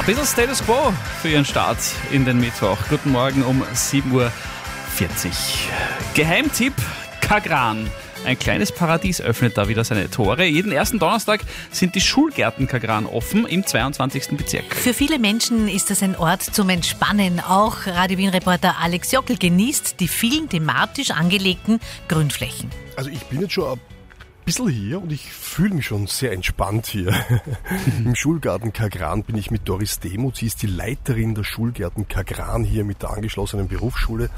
bisschen Status Quo für Ihren Start in den Mittwoch. Guten Morgen um 7.40 Uhr. Geheimtipp: Kagran. Ein kleines Paradies öffnet da wieder seine Tore. Jeden ersten Donnerstag sind die Schulgärten Kagran offen im 22. Bezirk. Für viele Menschen ist das ein Ort zum Entspannen. Auch Radio Wien-Reporter Alex Jockel genießt die vielen thematisch angelegten Grünflächen. Also ich bin jetzt schon ein bisschen hier und ich fühle mich schon sehr entspannt hier. Im Schulgarten Kagran bin ich mit Doris Demuth. Sie ist die Leiterin der Schulgärten Kagran hier mit der angeschlossenen Berufsschule.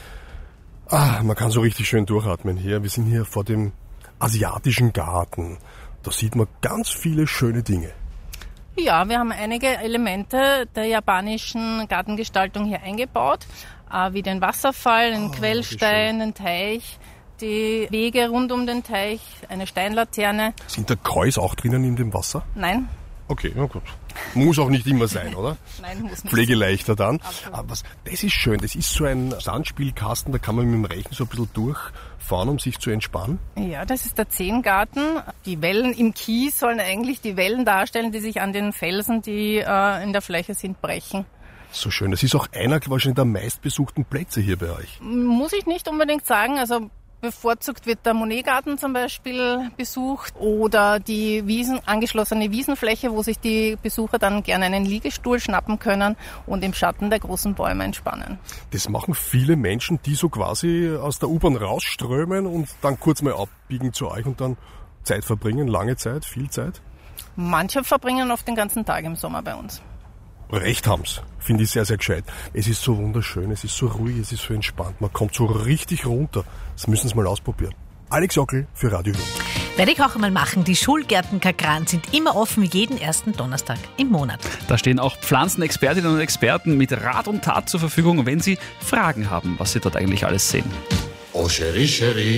Man kann so richtig schön durchatmen hier. Wir sind hier vor dem asiatischen Garten. Da sieht man ganz viele schöne Dinge. Ja, wir haben einige Elemente der japanischen Gartengestaltung hier eingebaut, wie den Wasserfall, den Quellstein, den Teich, die Wege rund um den Teich, eine Steinlaterne. Sind da Kois auch drinnen in dem Wasser? Nein. Okay, na gut. Muss auch nicht immer sein, oder? Nein, muss nicht. Pflegeleichter dann. Absolut. Aber das ist schön. Das ist so ein Sandspielkasten, da kann man mit dem Rechen so ein bisschen durchfahren, um sich zu entspannen. Ja, das ist der Zeengarten. Die Wellen im Kies sollen eigentlich die Wellen darstellen, die sich an den Felsen, die in der Fläche sind, brechen. So schön. Das ist auch einer wahrscheinlich der meistbesuchten Plätze hier bei euch. Muss ich nicht unbedingt sagen. Also bevorzugt wird der Monet-Garten zum Beispiel besucht oder die angeschlossene Wiesenfläche, wo sich die Besucher dann gerne einen Liegestuhl schnappen können und im Schatten der großen Bäume entspannen. Das machen viele Menschen, die so quasi aus der U-Bahn rausströmen und dann kurz mal abbiegen zu euch und dann Zeit verbringen, lange Zeit, viel Zeit. Manche verbringen oft den ganzen Tag im Sommer bei uns. Recht haben's. Finde ich sehr, sehr gescheit. Es ist so wunderschön, es ist so ruhig, es ist so entspannt. Man kommt so richtig runter. Das müssen Sie mal ausprobieren. Alex Jockel für Radio Wien. Werde ich auch einmal machen. Die Schulgärten Kagran sind immer offen, jeden ersten Donnerstag im Monat. Da stehen auch Pflanzenexpertinnen und Experten mit Rat und Tat zur Verfügung, wenn Sie Fragen haben, was Sie dort eigentlich alles sehen. Oh, Chérie, Chérie.